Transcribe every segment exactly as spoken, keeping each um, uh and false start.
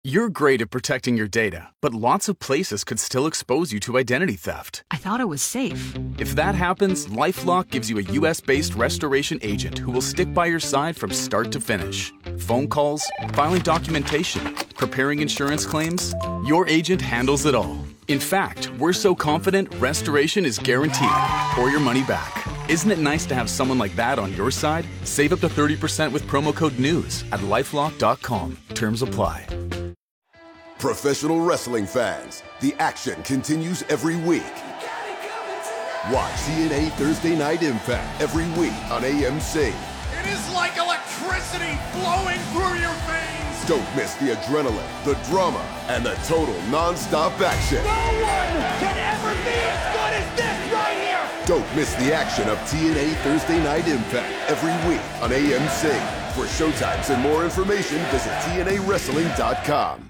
You're great at protecting your data, but lots of places could still expose you to identity theft. I thought it was safe. If that happens, LifeLock gives you a U S-based restoration agent who will stick by your side from start to finish. Phone calls, filing documentation, preparing insurance claims, your agent handles it all. In fact, we're so confident restoration is guaranteed or your money back. Isn't it nice to have someone like that on your side? Save up to thirty percent with promo code NEWS at lifelock dot com. Terms apply. Professional wrestling fans, the action continues every week. Watch T N A Thursday Night Impact every week on A M C. It is like electricity flowing through your veins. Don't miss the adrenaline, the drama, and the total non-stop action. No one can ever be as good as this right here. Don't miss the action of T N A Thursday Night Impact every week on A M C. For showtimes and more information, visit T N A wrestling dot com.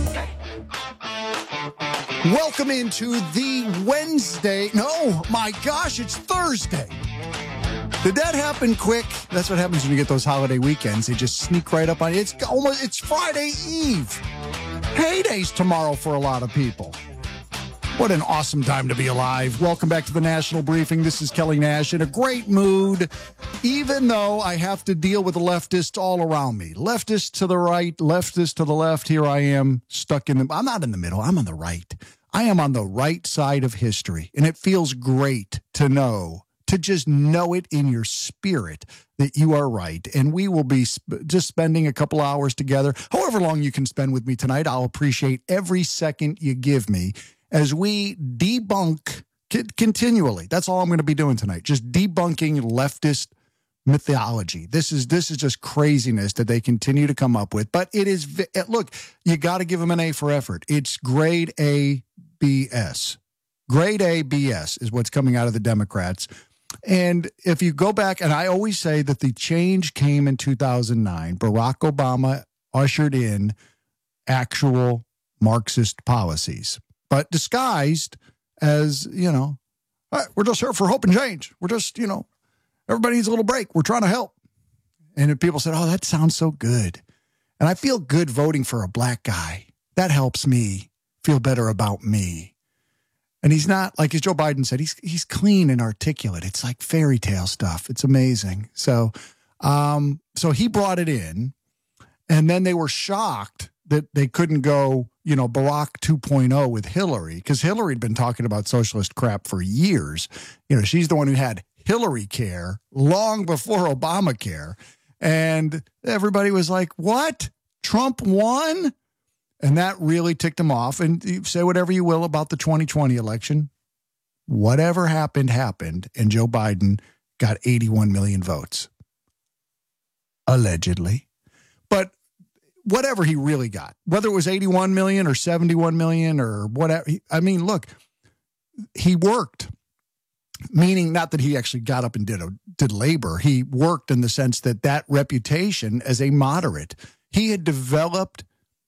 Welcome into the Wednesday. No, my gosh, it's Thursday. Did that happen quick? That's what happens when you get those holiday weekends. They just sneak right up on you. It's almost, it's Friday Eve. Payday's tomorrow for a lot of people. What an awesome time to be alive. Welcome back to the National Briefing. This is Kelly Nash in a great mood, even though I have to deal with the leftists all around me. Leftists to the right, leftists to the left. Here I am stuck in the, I'm not in the middle. I'm on the right. I am on the right side of history, and it feels great to know, to just know it in your spirit that you are right. And we will be sp- just spending a couple hours together. However long you can spend with me tonight, I'll appreciate every second you give me as we debunk c- continually. That's all I'm going to be doing tonight, just debunking leftist mythology. This is this is just craziness that they continue to come up with. But it is, vi- look, you got to give them an A for effort. It's grade A B S. Grade A B S is what's coming out of the Democrats. And if you go back, and I always say that the change came in two thousand nine. Barack Obama ushered in actual Marxist policies, but disguised as, you know, "All right, we're just here for hope and change. We're just, you know, everybody needs a little break. We're trying to help." And people said, "Oh, that sounds so good." And I feel good voting for a black guy. That helps me feel better about me. And he's not, like as Joe Biden said, he's he's clean and articulate. It's like fairy tale stuff. It's amazing. So, um, so he brought it in, and then they were shocked that they couldn't go, you know, Barack two point oh with Hillary, because Hillary had been talking about socialist crap for years. You know, she's the one who had Hillary care long before Obamacare. And everybody was like, what? Trump won? And that really ticked him off. And you say whatever you will about the twenty twenty election. Whatever happened, happened. And Joe Biden got eighty-one million votes. Allegedly. But whatever he really got, whether it was eighty-one million or seventy-one million or whatever. I mean, look, he worked. Meaning not that he actually got up and did a, did labor. He worked in the sense that that reputation as a moderate, he had developed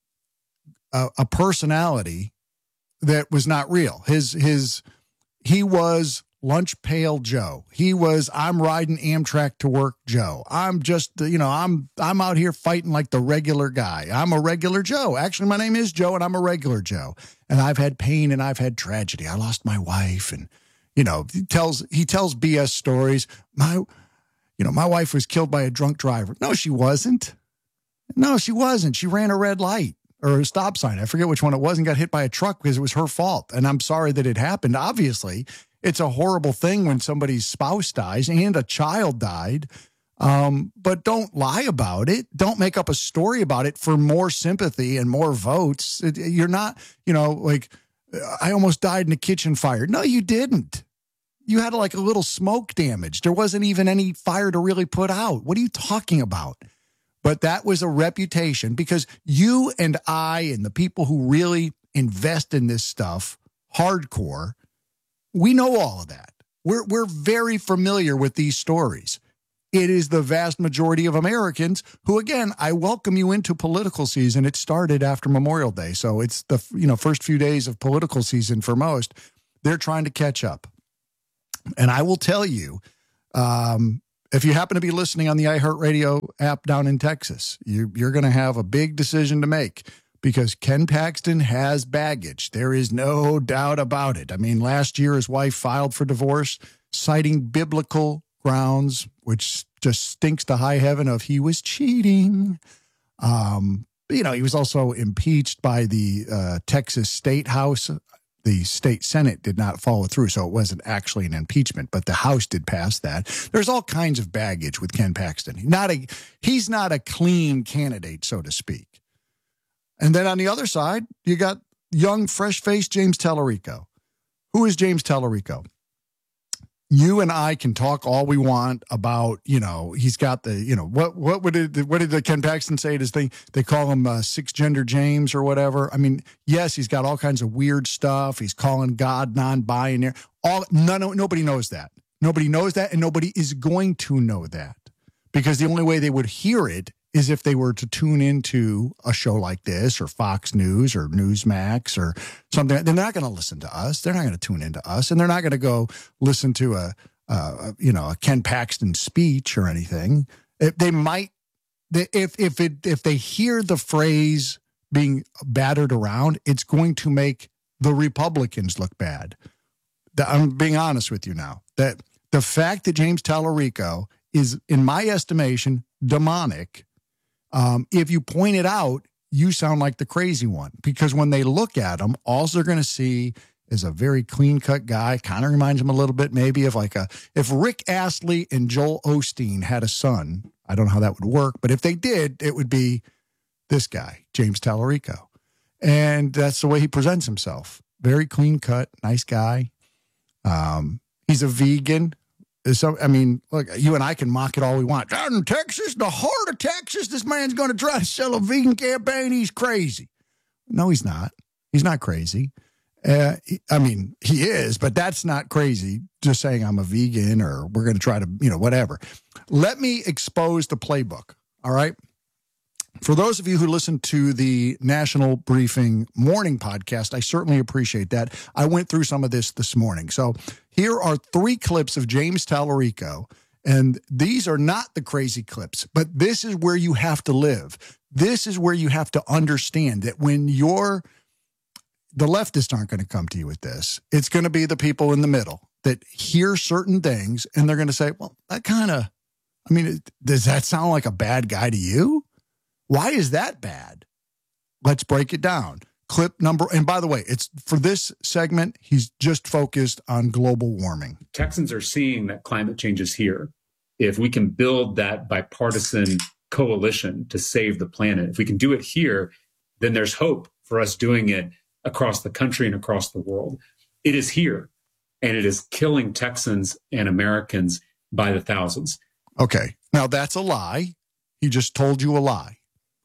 a, a personality that was not real. His, his, he was lunch pail Joe. He was, I'm riding Amtrak to work Joe. I'm just, you know, I'm, I'm out here fighting like the regular guy. I'm a regular Joe. Actually, my name is Joe and I'm a regular Joe. And I've had pain and I've had tragedy. I lost my wife, and you know, he tells he tells B S stories. My, you know, my wife was killed by a drunk driver. No, she wasn't. No, she wasn't. She ran a red light or a stop sign. I forget which one it was, and got hit by a truck because it was her fault. And I'm sorry that it happened. Obviously, it's a horrible thing when somebody's spouse dies and a child died. Um, but don't lie about it. Don't make up a story about it for more sympathy and more votes. It, you're not, you know, like, I almost died in a kitchen fire. No, you didn't. You had like a little smoke damage. There wasn't even any fire to really put out. What are you talking about? But that was a reputation, because you and I and the people who really invest in this stuff hardcore, we know all of that. We're, we're very familiar with these stories. It is the vast majority of Americans who, again, I welcome you into political season. It started after Memorial Day. So it's the, you know, first few days of political season for most. They're trying to catch up. And I will tell you, um, if you happen to be listening on the iHeartRadio app down in Texas, you, you're going to have a big decision to make. because Ken Paxton has baggage. There is no doubt about it. I mean, last year his wife filed for divorce, citing biblical grounds, which just stinks to high heaven of he was cheating. Um, you know, he was also impeached by the uh, Texas State House. The state Senate did not follow through, so it wasn't actually an impeachment, but the House did pass that. There's all kinds of baggage with Ken Paxton. Not a, he's not a clean candidate, so to speak. And then on the other side, you got young, fresh-faced James Tallarico. Who is James Tallarico? You and I can talk all we want about, you know, he's got the, you know, what what would it, what did the Ken Paxton say? Does they they call him uh, six gender James or whatever? I mean, yes, he's got all kinds of weird stuff. He's calling God non-binary. All none, nobody knows that. Nobody knows that, and nobody is going to know that, because the only way they would hear it is if they were to tune into a show like this or Fox News or Newsmax or something. They're not going to listen to us. They're not going to tune into us, and they're not going to go listen to a, a, you know, a Ken Paxton speech or anything. They might, if if it if they hear the phrase being battered around, it's going to make the Republicans look bad. I'm being honest with you now. That the fact that James Tallarico is, in my estimation, demonic. Um, if you point it out, you sound like the crazy one, because when they look at him, all they're going to see is a very clean-cut guy. Kind of reminds them a little bit maybe of like a, if Rick Astley and Joel Osteen had a son, I don't know how that would work, but if they did, it would be this guy, James Tallarico. And that's the way he presents himself. Very clean-cut, nice guy. Um, he's a vegan. So, I mean, look, you and I can mock it all we want. Down in Texas, the heart of Texas, this man's going to try to sell a vegan campaign. He's crazy. No, he's not. He's not crazy. Uh, I mean, he is, but that's not crazy. Just saying I'm a vegan or we're going to try to, you know, whatever. Let me expose the playbook, all right? For those of you who listen to the National Briefing Morning podcast, I certainly appreciate that. I went through some of this this morning. So here are three clips of James Tallarico, and these are not the crazy clips, but this is where you have to live. This is where you have to understand that when you're, the leftists aren't going to come to you with this. It's going to be the people in the middle that hear certain things, and they're going to say, well, that kind of, I mean, does that sound like a bad guy to you? Why is that bad? Let's break it down. Clip number, and by the way, it's for this segment, he's just focused on global warming. Texans are seeing that climate change is here. If we can build that bipartisan coalition to save the planet, if we can do it here, then there's hope for us doing it across the country and across the world. It is here, and it is killing Texans and Americans by the thousands. Okay, now that's a lie. He just told you a lie.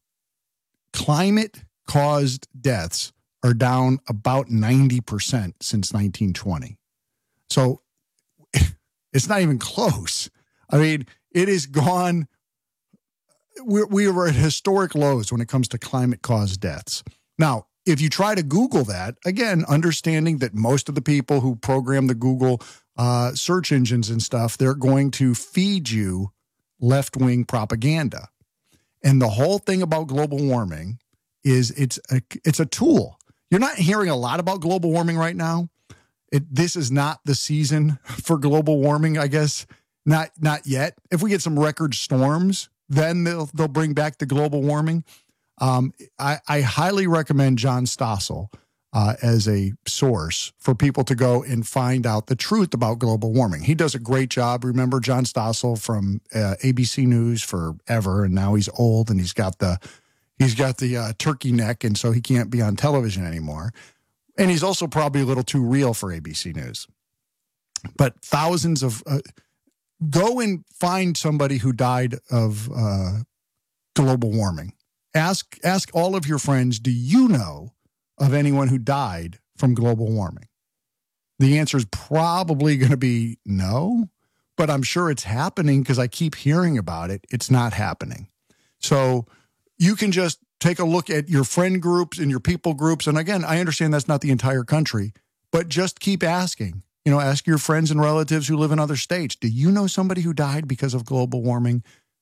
Climate-caused deaths are down about ninety percent since nineteen twenty. So it's not even close. I mean, it is gone. We're, we were at historic lows when it comes to climate-caused deaths. Now, if you try to Google that, again, understanding that most of the people who program the Google uh, search engines and stuff, they're going to feed you left-wing propaganda. And the whole thing about global warming is it's a, it's a tool. You're not hearing a lot about global warming right now. It, this is not the season for global warming, I guess. Not not yet. If we get some record storms, then they'll they'll bring back the global warming. Um, I, I highly recommend John Stossel uh, as a source for people to go and find out the truth about global warming. He does a great job. Remember John Stossel from uh, A B C News forever, and now he's old and he's got the he's got the uh, turkey neck, and so he can't be on television anymore. And he's also probably a little too real for A B C News. But thousands of uh, go and find somebody who died of uh, global warming. Ask ask all of your friends, do you know of anyone who died from global warming? The answer is probably going to be no, but I'm sure it's happening because I keep hearing about it. It's not happening. So you can just take a look at your friend groups and your people groups. And again, I understand that's not the entire country, but just keep asking. You know, ask your friends and relatives who live in other states. Do you know somebody who died because of global warming?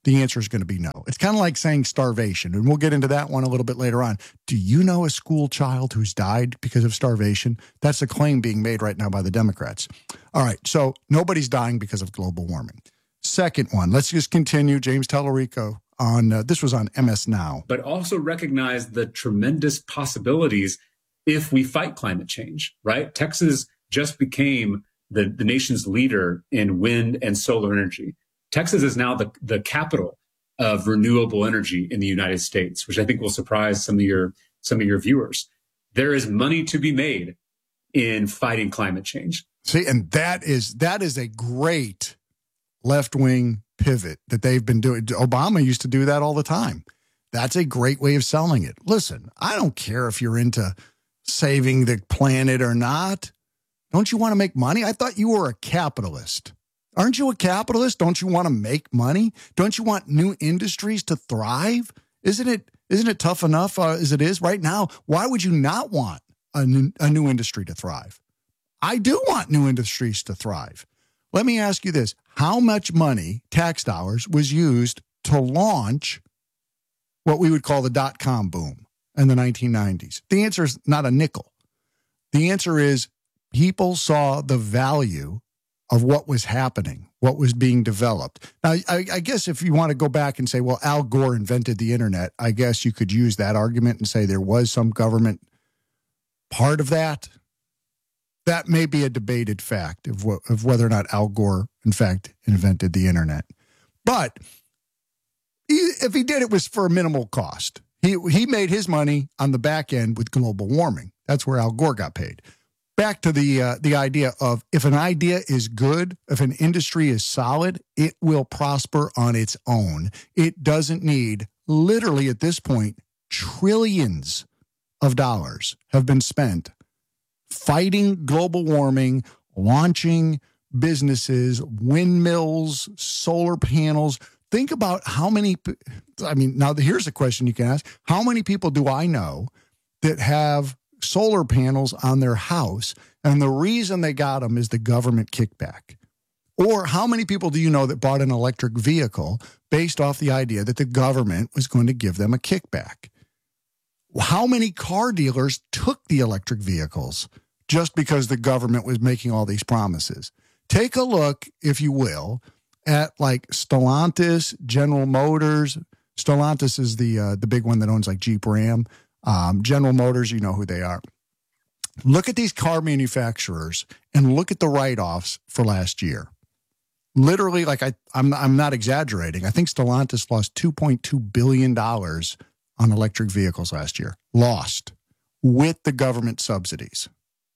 The answer is going to be no. It's kind of like saying starvation, and we'll get into that one a little bit later on. Do you know a school child who's died because of starvation? That's a claim being made right now by the Democrats. All right, so nobody's dying because of global warming. Second one, let's just continue. James Tallarico on, uh, this was on M S Now. But also recognize the tremendous possibilities if we fight climate change, right? Texas just became the, the nation's leader in wind and solar energy. Texas is now the, the capital of renewable energy in the United States, which I think will surprise some of your some of your viewers. There is money to be made in fighting climate change. See, and that is that is a great left-wing pivot that they've been doing. Obama used to do that all the time. That's a great way of selling it. Listen, I don't care if you're into saving the planet or not. Don't you want to make money? I thought you were a capitalist. Aren't you a capitalist? Don't you want to make money? Don't you want new industries to thrive? Isn't it isn't it tough enough uh, as it is right now? Why would you not want a new, a new industry to thrive? I do want new industries to thrive. Let me ask you this. How much money, tax dollars, was used to launch what we would call the dot-com boom in the nineteen nineties? The answer is not a nickel. The answer is people saw the value of what was happening, what was being developed. Now, I, I guess if you want to go back and say, well, Al Gore invented the internet, I guess you could use that argument and say there was some government part of that. That may be a debated fact of, what, of whether or not Al Gore, in fact, invented the internet. But he, if he did, it was for a minimal cost. He, he made his money on the back end with global warming. That's where Al Gore got paid. Back to the uh, the idea of if an idea is good, if an industry is solid, it will prosper on its own. It doesn't need, literally at this point, trillions of dollars have been spent fighting global warming, launching businesses, windmills, solar panels. Think about how many, I mean, now here's a question you can ask. How many people do I know that have solar panels on their house, and the reason they got them is the government kickback? Or how many people do you know that bought an electric vehicle based off the idea that the government was going to give them a kickback? How many car dealers took the electric vehicles just because the government was making all these promises? Take a look, if you will, at like Stellantis, General Motors. Stellantis is the uh, the big one that owns like Jeep Ram. Um, General Motors, you know who they are. Look at these car manufacturers and look at the write-offs for last year. Literally, like I, I'm, I'm not exaggerating. I think Stellantis lost two point two billion dollars on electric vehicles last year. Lost with the government subsidies.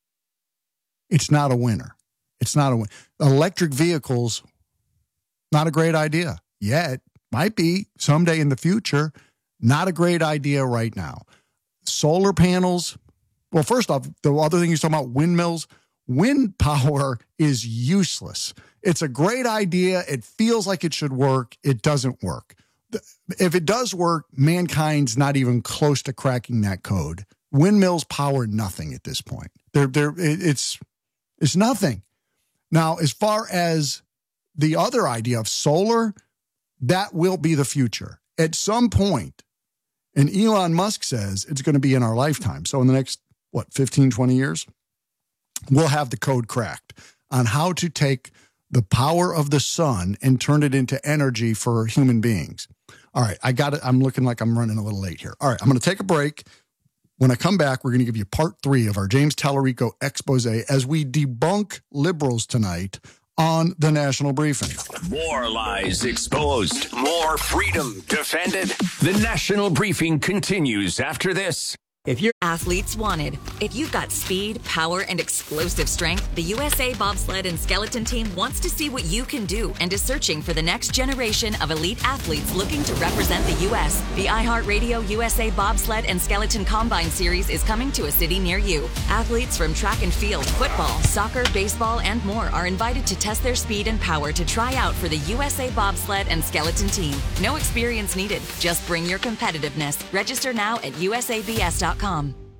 It's not a winner. It's not a win. Electric vehicles, not a great idea yet. Might be someday in the future. Not a great idea right now. Solar panels. Well, first off, the other thing you're talking about, windmills. Wind power is useless. It's a great idea. It feels like it should work. It doesn't work. If it does work, mankind's not even close to cracking that code. Windmills power nothing at this point. They're, they're, it's, it's nothing. Now, as far as the other idea of solar, that will be the future. At some point, and Elon Musk says it's going to be in our lifetime. So in the next, what, fifteen, twenty years, we'll have the code cracked on how to take the power of the sun and turn it into energy for human beings. All right, I got it. I'm looking like I'm running a little late here. All right, I'm going to take a break. When I come back, we're going to give you part three of our James Tallarico expose as we debunk liberals tonight on the National Briefing. More lies exposed, more freedom defended. The National Briefing continues after this. If you're athletes wanted, if you've got speed, power, and explosive strength, the U S A Bobsled and Skeleton Team wants to see what you can do and is searching for the next generation of elite athletes looking to represent the U S The iHeartRadio U S A Bobsled and Skeleton Combine Series is coming to a city near you. Athletes from track and field, football, soccer, baseball, and more are invited to test their speed and power to try out for the U S A Bobsled and Skeleton Team. No experience needed. Just bring your competitiveness. Register now at U S A B S dot com.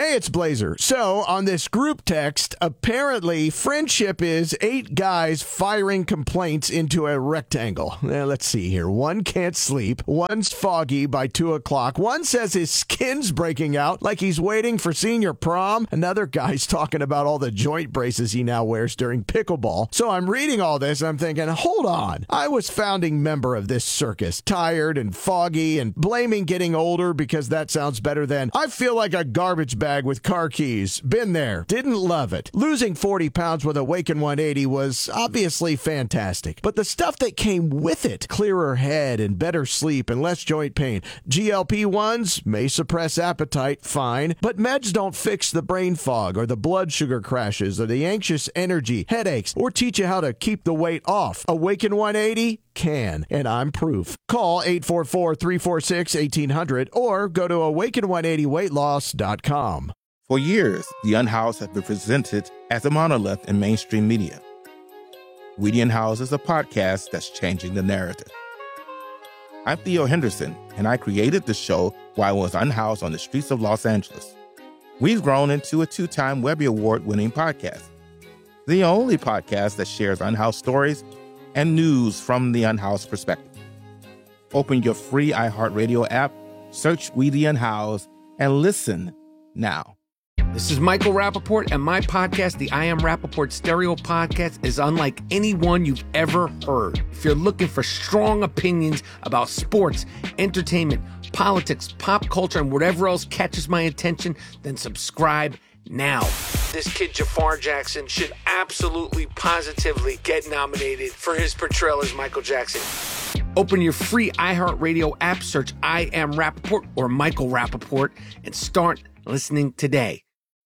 Hey, it's Blazer. So, on this group text, apparently friendship is eight guys firing complaints into a rectangle. Now, let's see here. One can't sleep. One's foggy by two o'clock. One says his skin's breaking out like he's waiting for senior prom. Another guy's talking about all the joint braces he now wears during pickleball. So, I'm reading all this and I'm thinking, hold on. I was founding member of this circus, tired and foggy and blaming getting older because that sounds better than I feel like a garbage bag with car keys. Been there. Didn't love it. Losing forty pounds with Awaken one eighty was obviously fantastic. But the stuff that came with it, clearer head and better sleep and less joint pain. G L P ones may suppress appetite, fine. But meds don't fix the brain fog or the blood sugar crashes or the anxious energy, headaches, or teach you how to keep the weight off. Awaken one eighty can, and I'm proof. Call eight four four, three four six, one eight hundred or go to awaken one eighty weight loss dot com. For years, The Unhoused has been presented as a monolith in mainstream media. We The Unhoused is a podcast that's changing the narrative. I'm Theo Henderson, and I created the show while I was unhoused on the streets of Los Angeles. We've grown into a two-time Webby Award-winning podcast, the only podcast that shares unhoused stories and news from the unhoused perspective. Open your free iHeartRadio app, search We The Unhoused, and listen now. This is Michael Rappaport, and my podcast, the I Am Rappaport Stereo Podcast, is unlike any one you've ever heard. If you're looking for strong opinions about sports, entertainment, politics, pop culture, and whatever else catches my attention, then subscribe now. This kid, Jafar Jackson, should absolutely, positively get nominated for his portrayal as Michael Jackson. Open your free iHeartRadio app, search I Am Rappaport or Michael Rappaport, and start listening today.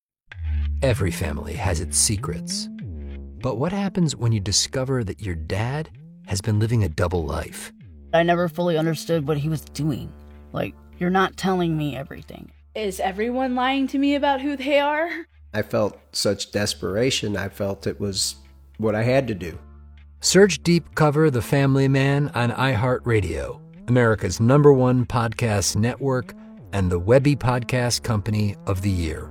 Every family has its secrets. But what happens when you discover that your dad has been living a double life? I never fully understood what he was doing. Like, you're not telling me everything. Is everyone lying to me about who they are? I felt such desperation. I felt it was what I had to do. Search Deep Cover The Family Man on iHeartRadio, America's number one podcast network, and the Webby Podcast Company of the Year.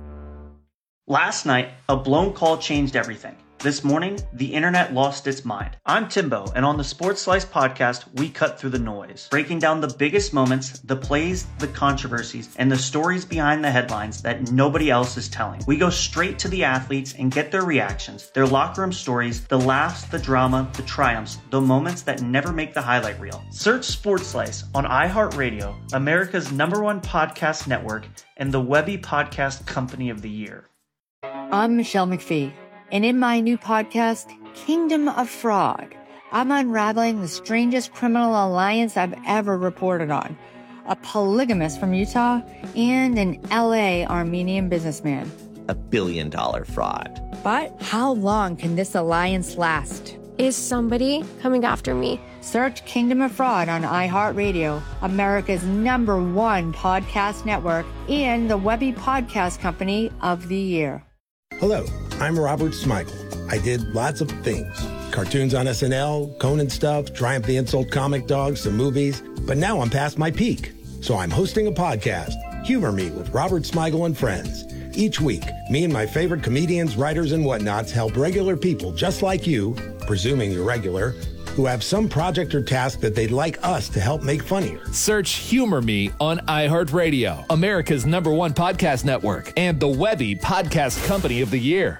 Last night, a blown call changed everything. This morning, the internet lost its mind. I'm Timbo, and on the Sports Slice podcast, we cut through the noise, breaking down the biggest moments, the plays, the controversies, and the stories behind the headlines that nobody else is telling. We go straight to the athletes and get their reactions, their locker room stories, the laughs, the drama, the triumphs, the moments that never make the highlight reel. Search Sports Slice on iHeartRadio, America's number one podcast network, and the Webby Podcast Company of the Year. I'm Michelle McPhee, and in my new podcast, Kingdom of Fraud, I'm unraveling the strangest criminal alliance I've ever reported on. A polygamist from Utah and an L A Armenian businessman. A billion dollar fraud. But how long can this alliance last? Is somebody coming after me? Search Kingdom of Fraud on iHeartRadio, America's number one podcast network, and the Webby Podcast Company of the Year. Hello, I'm Robert Smigel. I did lots of things. Cartoons on S N L, Conan stuff, Triumph the Insult comic dogs, some movies. But now I'm past my peak. So I'm hosting a podcast, Humor Me with Robert Smigel and Friends. Each week, me and my favorite comedians, writers, and whatnots help regular people just like you, presuming you're regular, who have some project or task that they'd like us to help make funnier. Search Humor Me on iHeartRadio, America's number one podcast network, and the Webby Podcast Company of the Year.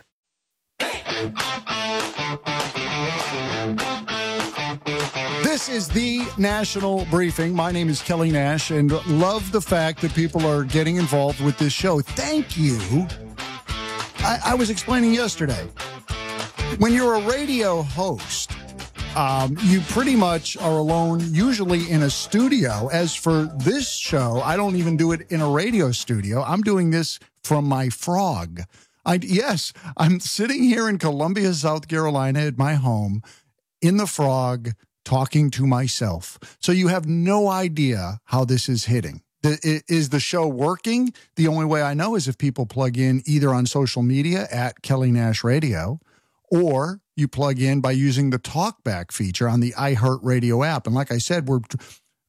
This is the National Briefing. My name is Kelly Nash, and love the fact that people are getting involved with this show. Thank you. I, I was explaining yesterday, when you're a radio host, Um, you pretty much are alone, usually in a studio. As for this show, I don't even do it in a radio studio. I'm doing this from my frog. I, yes, I'm sitting here in Columbia, South Carolina at my home in the frog talking to myself. So you have no idea how this is hitting. The, is the show working? The only way I know is if people plug in either on social media at Kelly Nash Radio, or you plug in by using the talkback feature on the iHeartRadio app. And like I said, we're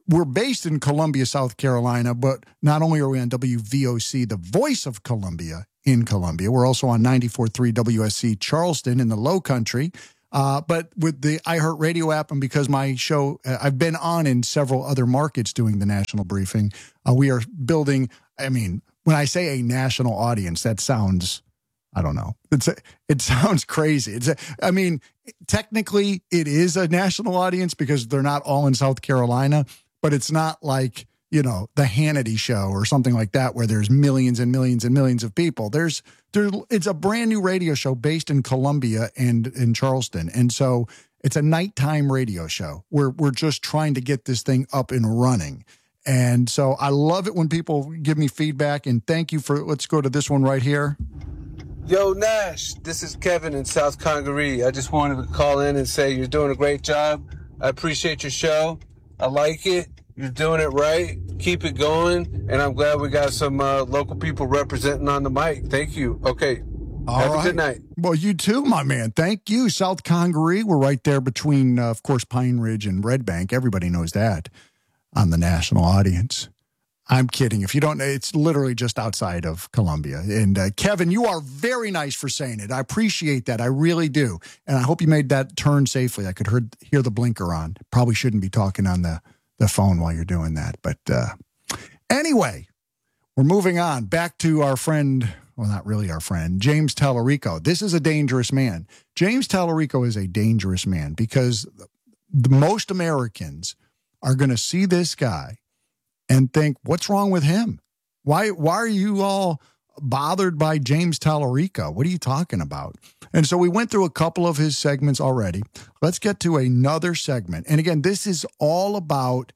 we're based in Columbia, South Carolina, but not only are we on W V O C, the voice of Columbia in Columbia, we're also on ninety-four point three W S C Charleston in the Low Country. Uh, but with the iHeartRadio app, and because my show, uh, I've been on in several other markets doing the national briefing, uh, we are building, I mean, when I say a national audience, that sounds, I don't know, it's a, it sounds crazy. It's a, I mean, technically it is a national audience because they're not all in South Carolina, but it's not like, you know, the Hannity show or something like that where there's millions and millions and millions of people. There's, there, it's a brand new radio show based in Columbia and in Charleston. And so it's a nighttime radio show where we're just trying to get this thing up and running. And so I love it when people give me feedback, and thank you for, let's go to this one right here. Yo, Nash, this is Kevin in South Congaree. I just wanted to call in and say you're doing a great job. I appreciate your show. I like it. You're doing it right. Keep it going. And I'm glad we got some uh, local people representing on the mic. Thank you. Okay. All Have right. a good night. Well, you too, my man. Thank you. South Congaree. We're right there between, uh, of course, Pine Ridge and Red Bank. Everybody knows that on the national audience. I'm kidding. If you don't know, it's literally just outside of Columbia. And uh, Kevin, you are very nice for saying it. I appreciate that. I really do. And I hope you made that turn safely. I could heard, hear the blinker on. Probably shouldn't be talking on the, the phone while you're doing that. But uh, anyway, we're moving on back to our friend, well, not really our friend, James Tallarico. This is a dangerous man. James Tallarico is a dangerous man because the most Americans are going to see this guy and think, what's wrong with him? Why, why are you all bothered by James Tallarico? What are you talking about? And so we went through a couple of his segments already. Let's get to another segment. And again, this is all about,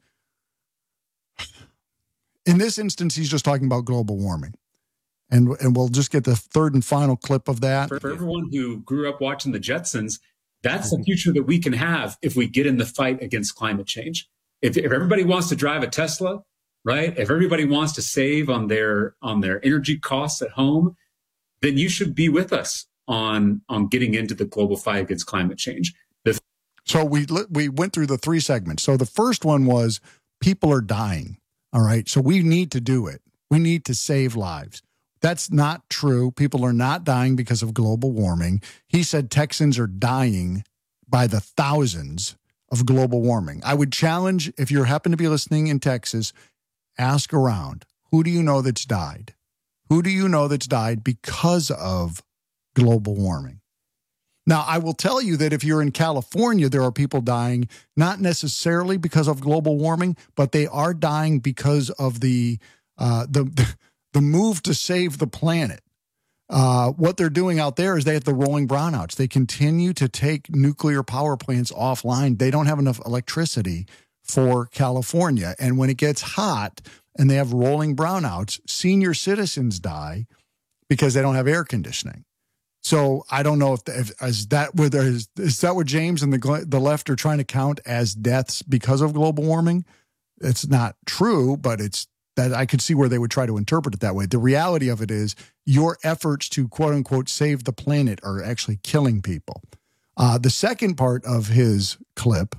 in this instance, he's just talking about global warming. And, and we'll just get the third and final clip of that. For, for everyone who grew up watching the Jetsons, that's the future that we can have if we get in the fight against climate change. If, if everybody wants to drive a Tesla, right? If everybody wants to save on their on their energy costs at home, then you should be with us on on getting into the global fight against climate change. The- so we we went through the three segments. So the first one was people are dying. All right. So we need to do it. We need to save lives. That's not true. People are not dying because of global warming. He said Texans are dying by the thousands of global warming. I would challenge, if you happen to be listening in Texas, ask around. Who do you know that's died? Who do you know that's died because of global warming? Now, I will tell you that if you're in California, there are people dying, not necessarily because of global warming, but they are dying because of the uh, the, the the move to save the planet. Uh, what they're doing out there is they have the rolling brownouts. They continue to take nuclear power plants offline. They don't have enough electricity for California. And when it gets hot and they have rolling brownouts, senior citizens die because they don't have air conditioning. So I don't know if, if is that whether is, is that what James and the the left are trying to count as deaths because of global warming? It's not true, but it's that I could see where they would try to interpret it that way. The reality of it is your efforts to quote unquote save the planet are actually killing people. Uh, the second part of his clip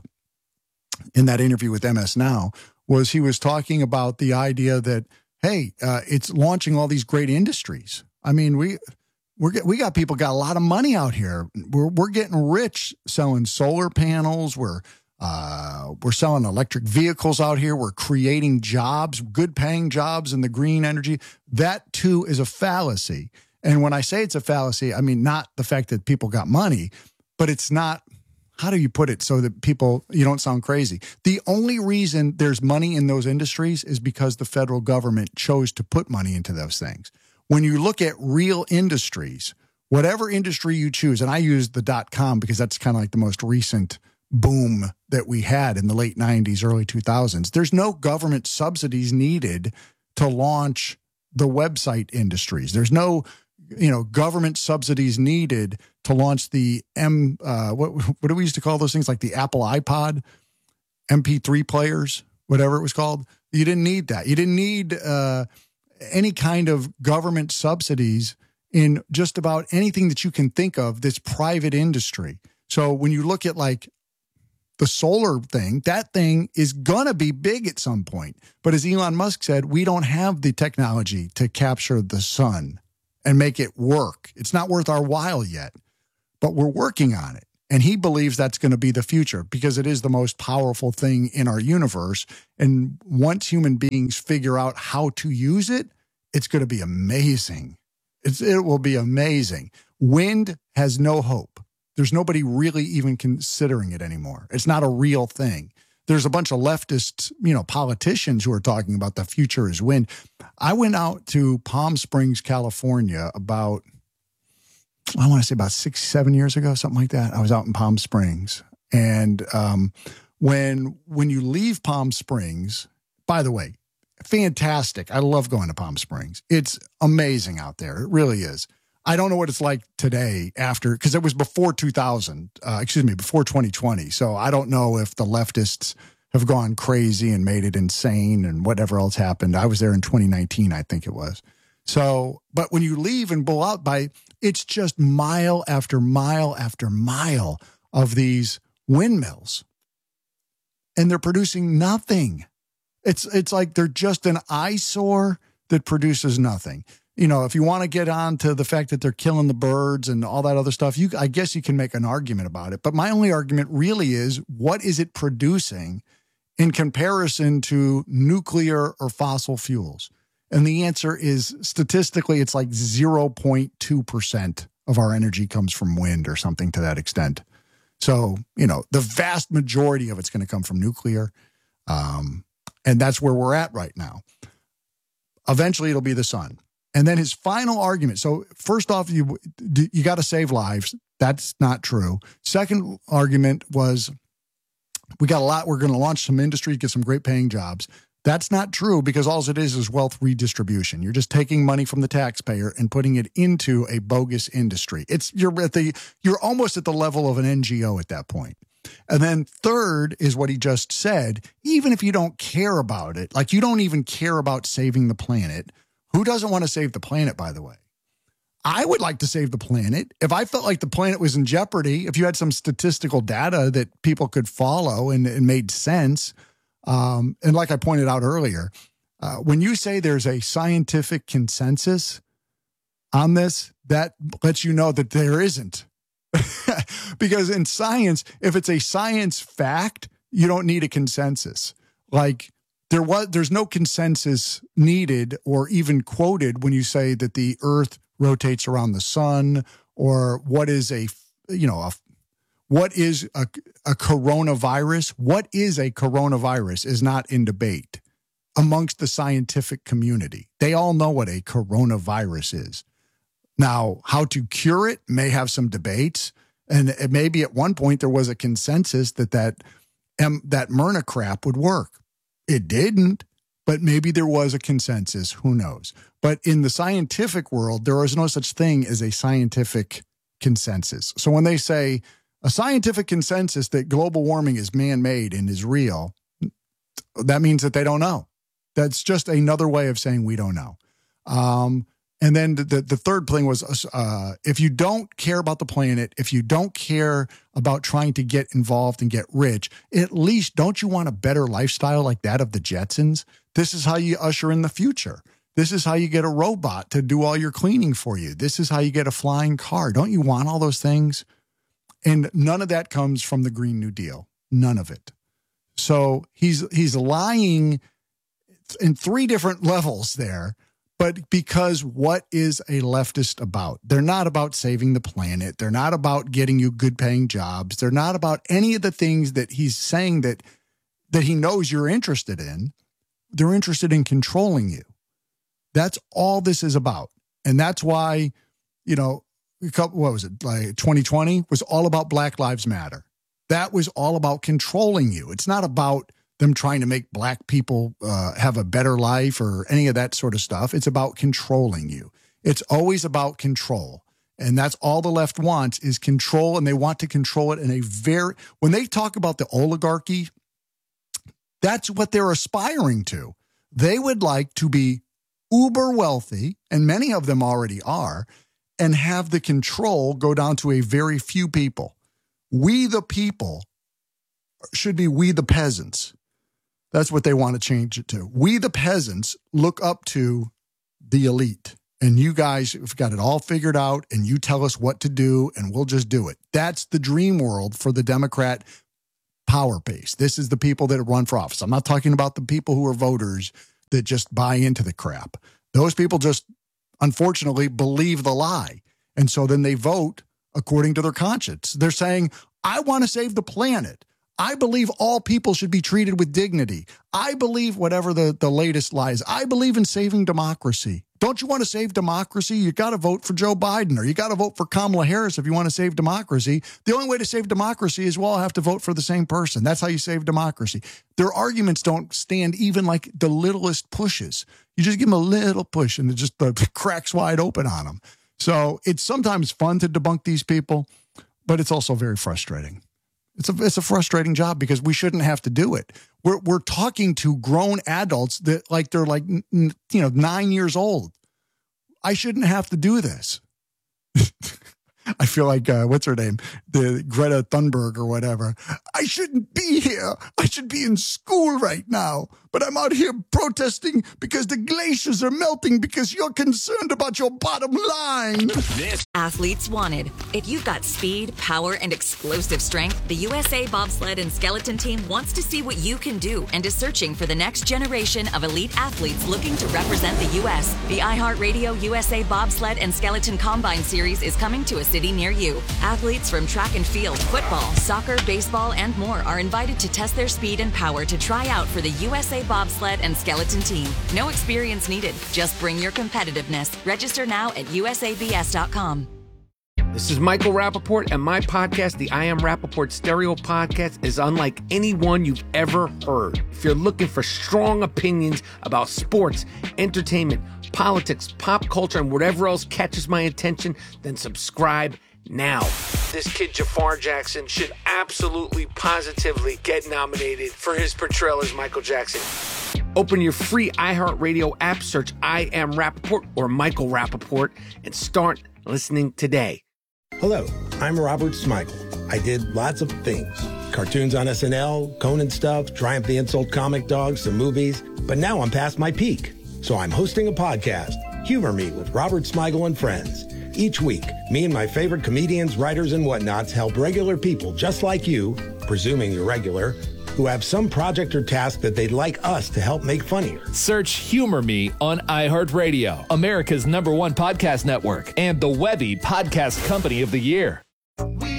in that interview with M S Now was he was talking about the idea that, hey, uh, it's launching all these great industries. I mean, we we're we got people got a lot of money out here. We're we're getting rich selling solar panels. We're uh, we're selling electric vehicles out here. We're creating jobs, good paying jobs in the green energy. That too is a fallacy. And when I say it's a fallacy, I mean not the fact that people got money, but it's not. How do you put it so that people, you don't sound crazy? The only reason there's money in those industries is because the federal government chose to put money into those things. When you look at real industries, whatever industry you choose, and I use the dot-com because that's kind of like the most recent boom that we had in the late nineties, early two thousands, there's no government subsidies needed to launch the website industries. There's no you know, government subsidies needed to launch the M, uh, what, what do we used to call those things? Like the Apple iPod, M P three players, whatever it was called. You didn't need that. You didn't need uh, any kind of government subsidies in just about anything that you can think of that's private industry. So when you look at like the solar thing, that thing is going to be big at some point. But as Elon Musk said, we don't have the technology to capture the sun and make it work. It's not worth our while yet, but we're working on it. And he believes that's going to be the future because it is the most powerful thing in our universe. And once human beings figure out how to use it, it's going to be amazing. It's, it will be amazing. Wind has no hope. There's nobody really even considering it anymore. It's not a real thing. There's a bunch of leftist, you know, politicians who are talking about the future is wind. I went out to Palm Springs, California about, I want to say about six, seven years ago, something like that. I was out in Palm Springs. And um, when, when you leave Palm Springs, by the way, fantastic. I love going to Palm Springs. It's amazing out there. It really is. I don't know what it's like today after, because it was before two thousand, uh, excuse me, before twenty twenty. So I don't know if the leftists have gone crazy and made it insane and whatever else happened. I was there in twenty nineteen, I think it was. So, but when you leave and go out by, it's just mile after mile after mile of these windmills. And they're producing nothing. It's, it's like they're just an eyesore that produces nothing. You know, if you want to get on to the fact that they're killing the birds and all that other stuff, you, I guess you can make an argument about it. But my only argument really is, what is it producing in comparison to nuclear or fossil fuels? And the answer is, statistically, it's like zero point two percent of our energy comes from wind or something to that extent. So, you know, the vast majority of it's going to come from nuclear. Um, and that's where we're at right now. Eventually, it'll be the sun. And then his final argument. So first off, you you got to save lives. That's not true. Second argument was, we got a lot. We're going to launch some industry, get some great paying jobs. That's not true, because all it is is wealth redistribution. You're just taking money from the taxpayer and putting it into a bogus industry. It's you're at the you're almost at the level of an N G O at that point. And then third is what he just said. Even if you don't care about it, like you don't even care about saving the planet. Who doesn't want to save the planet, by the way? I would like to save the planet. If I felt like the planet was in jeopardy, if you had some statistical data that people could follow and it made sense, um, and like I pointed out earlier, uh, when you say there's a scientific consensus on this, that lets you know that there isn't. Because in science, if it's a science fact, you don't need a consensus. Like, There was, there's no consensus needed or even quoted when you say that the Earth rotates around the sun, or what is a, you know, a, what is a, a coronavirus? What is a coronavirus is not in debate amongst the scientific community. They all know what a coronavirus is. Now, how to cure it may have some debates, and maybe at one point there was a consensus that that, um, that Myrna crap would work. It didn't, but maybe there was a consensus. Who knows? But in the scientific world, there is no such thing as a scientific consensus. So when they say a scientific consensus that global warming is man-made and is real, that means that they don't know. That's just another way of saying we don't know. Um, and then the, the, the third thing was, uh, if you don't care about the planet, if you don't care about trying to get involved and get rich, at least don't you want a better lifestyle like that of the Jetsons? This is how you usher in the future. This is how you get a robot to do all your cleaning for you. This is how you get a flying car. Don't you want all those things? And none of that comes from the Green New Deal. None of it. So he's he's lying in three different levels there. But because what is a leftist about? They're not about saving the planet. They're not about getting you good paying jobs. They're not about any of the things that he's saying that, that he knows you're interested in. They're interested in controlling you. That's all this is about. And that's why, you know, a couple, what was it, like twenty twenty was all about Black Lives Matter. That was all about controlling you. It's not about them trying to make black people uh, have a better life or any of that sort of stuff. It's about controlling you. It's always about control. And that's all the left wants is control. And they want to control it in a very, when they talk about the oligarchy, that's what they're aspiring to. They would like to be uber wealthy, and many of them already are, and have the control go down to a very few people. We, the people, should be we the peasants. That's what they want to change it to. We the peasants look up to the elite. And you guys have got it all figured out, and you tell us what to do, and we'll just do it. That's the dream world for the Democrat power base. This is the people that run for office. I'm not talking about the people who are voters that just buy into the crap. Those people just, unfortunately, believe the lie. And so then they vote according to their conscience. They're saying, I want to save the planet. I believe all people should be treated with dignity. I believe whatever the, the latest lies. I believe in saving democracy. Don't you want to save democracy? You got to vote for Joe Biden, or you got to vote for Kamala Harris if you want to save democracy. The only way to save democracy is we'll all have to vote for the same person. That's how you save democracy. Their arguments don't stand even like the littlest pushes. You just give them a little push and it just the cracks wide open on them. So it's sometimes fun to debunk these people, but it's also very frustrating. It's a it's a frustrating job because we shouldn't have to do it. We're we're talking to grown adults that like they're like you know nine years old. I shouldn't have to do this. I feel like uh, what's her name, the Greta Thunberg or whatever. I shouldn't be here. I should be in school right now, but I'm out here protesting because the glaciers are melting because you're concerned about your bottom line. This Athletes Wanted. If you've got speed, power, and explosive strength, the U S A Bobsled and Skeleton Team wants to see what you can do and is searching for the next generation of elite athletes looking to represent the U S. The iHeartRadio U S A Bobsled and Skeleton Combine Series is coming to a city near you. Athletes from track and field, football, soccer, baseball, and more are invited to test their speed and power to try out for the U S A Bobsled and Skeleton Team. No experience needed. Just bring your competitiveness. Register now at U S A B S dot com. This is Michael Rappaport, and my podcast, the I Am Rappaport Stereo Podcast, is unlike anyone you've ever heard. If you're looking for strong opinions about sports, entertainment, politics, pop culture, and whatever else catches my attention, then subscribe now. This kid Jafar Jackson should absolutely, positively get nominated for his portrayal as Michael Jackson. Open your free iHeartRadio app, search I Am Rappaport or Michael Rappaport, and start listening today. Hello, I'm Robert Smigel. I did lots of things. Cartoons on S N L, Conan stuff, Triumph the Insult Comic Dog, some movies. But now I'm past my peak. So I'm hosting a podcast, Humor Me with Robert Smigel and Friends. Each week, me and my favorite comedians, writers, and whatnots help regular people just like you, presuming you're regular, who have some project or task that they'd like us to help make funnier. Search Humor Me on iHeartRadio, America's number one podcast network, and the Webby Podcast Company of the Year.